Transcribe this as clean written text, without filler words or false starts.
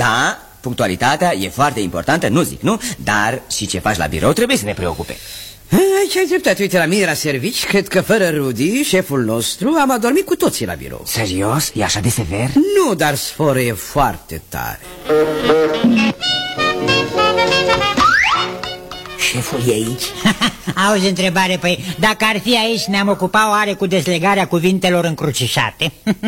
Da, punctualitatea e foarte importantă, nu zic, nu? Dar și ce faci la birou trebuie să ne preocupe. Aici ai dreptate, uite, la mine la servici, cred că fără Rudy, șeful nostru, am adormit cu toții la birou. Serios? E așa de sever? Nu, dar sforă e foarte tare. Șeful e aici? Auzi, întrebare, păi dacă ar fi aici, ne-am ocupat oare cu deslegarea cuvintelor încrucișate?